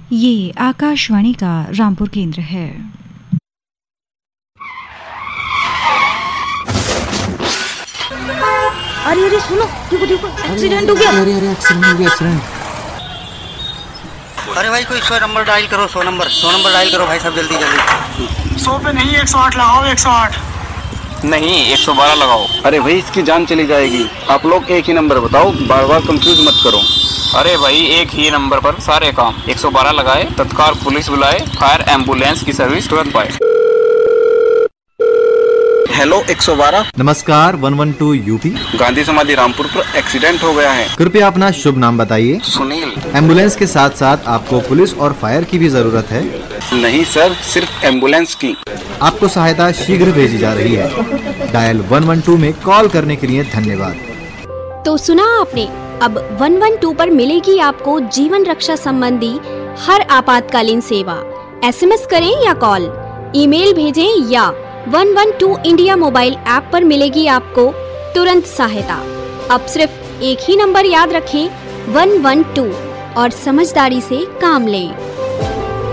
ये आकाशवाणी का रामपुर केंद्र है। अरे अरे सुनो, देखो देखो, एक्सीडेंट हो गया। अरे एक्सीडेंट हो गया, एक्सीडेंट। अरे भाई कोई 100 नंबर डायल करो, 100 नंबर डायल करो भाई साहब, जल्दी जल्दी। 100 पे नहीं, 108 लगाओ, 108 नहीं 112 लगाओ। अरे भाई इसकी जान चली जाएगी। आप लोग एक ही नंबर बताओ, बार बार कंफ्यूज मत करो। अरे भाई एक ही नंबर पर सारे काम। 112 लगाए, तत्काल पुलिस बुलाए, फायर एम्बुलेंस की सर्विस तुरंत पाए। हेलो 112। नमस्कार, 112 यूपी। गांधी समाधि रामपुर पर एक्सीडेंट हो गया है। कृपया अपना शुभ नाम बताइए। सुनील। एम्बुलेंस के साथ साथ आपको पुलिस और फायर की भी जरूरत है? नहीं सर, सिर्फ एम्बुलेंस की। आपको सहायता शीघ्र भेजी जा रही है। डायल 112 में कॉल करने के लिए धन्यवाद। तो सुना आपने, अब 112 पर मिलेगी आपको जीवन रक्षा संबंधी हर आपातकालीन सेवा। SMS करें या कॉल, ईमेल भेजें या 112 इंडिया मोबाइल ऐप पर मिलेगी आपको तुरंत सहायता। अब सिर्फ एक ही नंबर याद रखें, 112, और समझदारी से काम लें।